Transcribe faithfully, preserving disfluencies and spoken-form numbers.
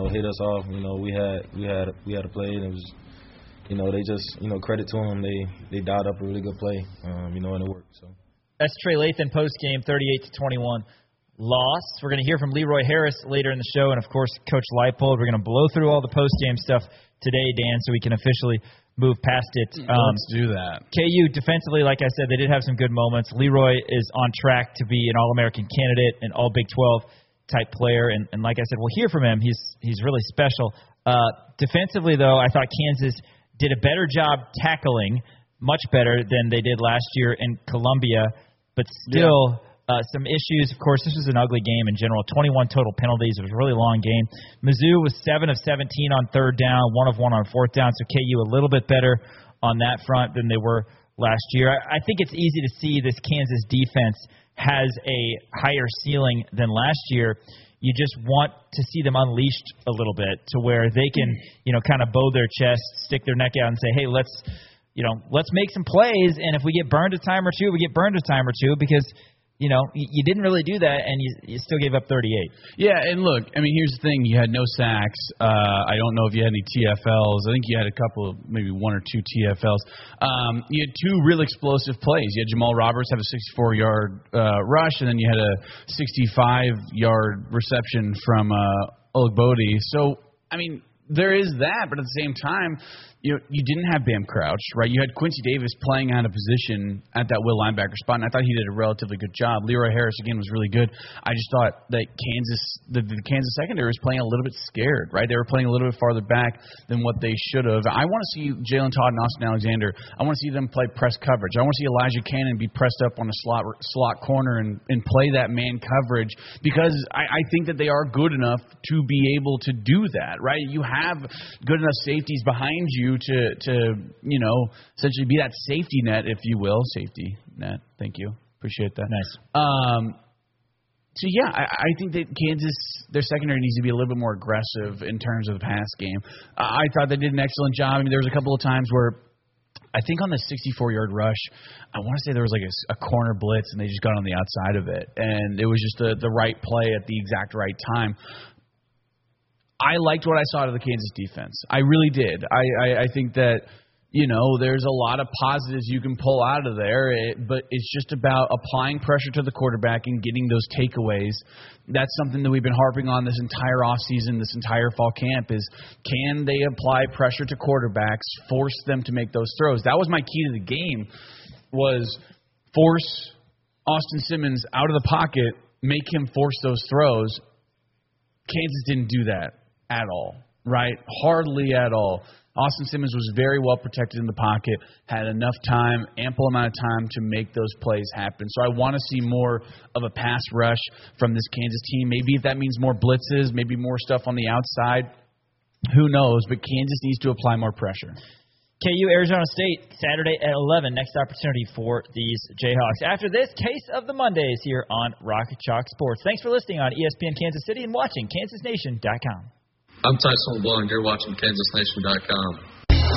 know, hit us off. You know, we had we had we had a play, and it was, you know, they just, you know, credit to them. They they dialed up a really good play, um, you know, and it worked. So that's Trey Lathan post game, thirty-eight to twenty-one loss. We're going to hear from Leroy Harris later in the show, and of course, Coach Leipold. We're going to blow through all the post game stuff today, Dan, so we can officially move past it. Um, Let's do that. K U defensively, like I said, they did have some good moments. Leroy is on track to be an All-American candidate, an All-Big twelve type player, and, and like I said, we'll hear from him. He's he's really special. Uh, defensively, though, I thought Kansas did a better job tackling, much better than they did last year in Columbia, but still yeah. uh, some issues. Of course, this was an ugly game in general. twenty-one total penalties. It was a really long game. Mizzou was seven of seventeen on third down, one of one on fourth down, so K U a little bit better on that front than they were last year. I, I think it's easy to see this Kansas defense has a higher ceiling than last year. You just want to see them unleashed a little bit to where they can, you know, kind of bow their chest, stick their neck out and say, hey, let's, you know, let's make some plays. And if we get burned a time or two, we get burned a time or two because, you know, you didn't really do that, and you, you still gave up thirty-eight. Yeah, and look, I mean, here's the thing. You had no sacks. Uh, I don't know if you had any T F Ls. I think you had a couple of, maybe one or two T F Ls. Um, you had two real explosive plays. You had Jamal Roberts have a sixty-four-yard uh, rush, and then you had a sixty-five-yard reception from uh, Olugbodi. So, I mean, there is that, but at the same time, you know, you didn't have Bam Crouch, right? You had Quincy Davis playing out of position at that will linebacker spot, and I thought he did a relatively good job. Leroy Harris, again, was really good. I just thought that Kansas, the, the Kansas secondary was playing a little bit scared, right? They were playing a little bit farther back than what they should have. I want to see Jalen Todd and Austin Alexander. I want to see them play press coverage. I want to see Elijah Cannon be pressed up on a slot slot corner and, and play that man coverage because I, I think that they are good enough to be able to do that, right? You have good enough safeties behind you to, to you know, essentially be that safety net, if you will. Safety net. Thank you. Appreciate that. Nice. Um, so, yeah, I, I think that Kansas, their secondary needs to be a little bit more aggressive in terms of the pass game. Uh, I thought they did an excellent job. I mean, there was a couple of times where I think on the sixty-four-yard rush, I want to say there was like a, a corner blitz, and they just got on the outside of it. And it was just the, the right play at the exact right time. I liked what I saw out of the Kansas defense. I really did. I, I, I think that, you know, there's a lot of positives you can pull out of there, it, but it's just about applying pressure to the quarterback and getting those takeaways. That's something that we've been harping on this entire offseason, this entire fall camp is can they apply pressure to quarterbacks, force them to make those throws? That was my key to the game was force Austin Simmons out of the pocket, make him force those throws. Kansas didn't do that at all, right? Hardly at all. Austin Simmons was very well protected in the pocket, had enough time, ample amount of time to make those plays happen. So I want to see more of a pass rush from this Kansas team. Maybe if that means more blitzes, maybe more stuff on the outside. Who knows? But Kansas needs to apply more pressure. K U Arizona State, Saturday at eleven. Next opportunity for these Jayhawks. After this, Case of the Mondays here on Rock Chalk Sports. Thanks for listening on E S P N Kansas City and watching Kansas Nation dot com. I'm Tyson LeBlanc. You're watching Kansas Nation dot com.